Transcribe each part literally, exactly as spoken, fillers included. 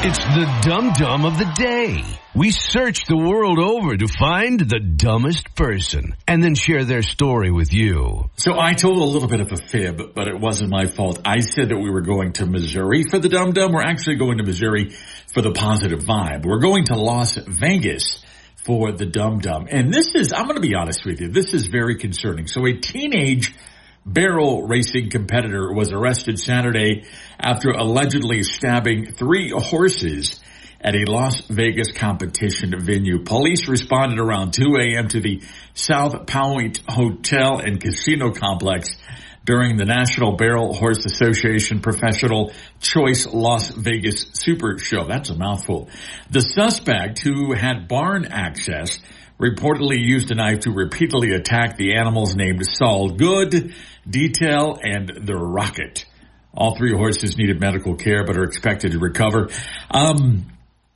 It's the Dum Dum of the Day. We search the world over to find the dumbest person and then share their story with you. So I told a little bit of a fib, but it wasn't my fault. I said that we were going to Missouri for the Dum Dum. We're actually going to Missouri for the positive vibe. We're going to Las Vegas for the Dum Dum. And this is, I'm going to be honest with you, this is very concerning. So a teenage barrel racing competitor was arrested Saturday after allegedly stabbing three horses at a Las Vegas competition venue. Police responded around two a.m. to the South Point Hotel and Casino Complex during the National Barrel Horse Association Professional Choice Las Vegas Super Show. That's a mouthful. The suspect, who had barn access, reportedly used a knife to repeatedly attack the animals named Saul Good, Detail, and the Rocket. All three horses needed medical care but are expected to recover. Um,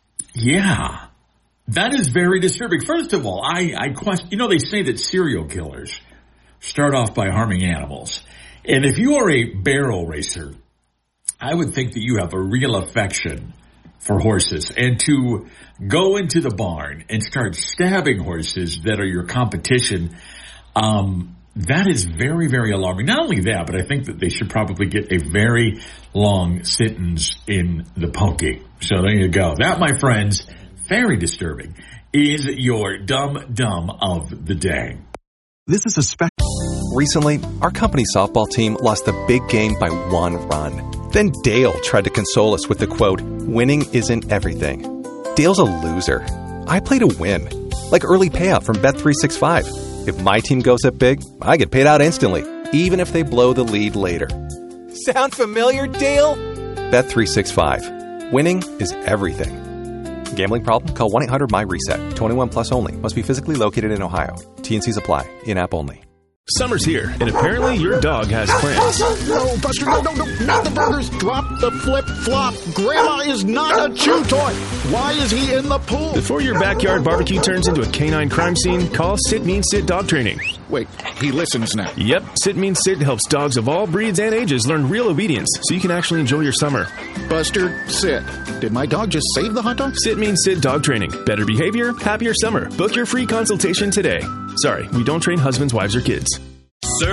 yeah, that is very disturbing. First of all, I, I question, you know, they say that serial killers start off by harming animals. And if you are a barrel racer, I would think that you have a real affection for horses. And to go into the barn and start stabbing horses that are your competition, um, that is very, very alarming. Not only that, but I think that they should probably get a very long sentence in the pokey. So there you go. That, my friends, very disturbing, is your Dum Dum of the Day. This is a spec. Recently, our company softball team lost the big game by one run. Then Dale tried to console us with the quote, "Winning isn't everything." Dale's a loser. I play to win. Like early payout from Bet three sixty-five. If my team goes up big, I get paid out instantly, even if they blow the lead later. Sound familiar, Dale? Bet three sixty-five. Winning is everything. Gambling problem? Call one eight hundred M Y reset. twenty-one plus only. Must be physically located in Ohio. T N Cs apply. In-app only. Summer's here, and apparently your dog has plans. No, Buster, no, no, no, not the burgers. Drop the flip-flop. Grandma is not a chew toy. Why is he in the pool? Before your backyard barbecue turns into a canine crime scene, call Sit Means Sit Dog Training. Wait, he listens now. Yep, Sit Means Sit helps dogs of all breeds and ages learn real obedience so you can actually enjoy your summer. Buster, sit. Did my dog just save the hot dog? Sit Means Sit Dog Training. Better behavior, happier summer. Book your free consultation today. Sorry, we don't train husbands, wives, or kids.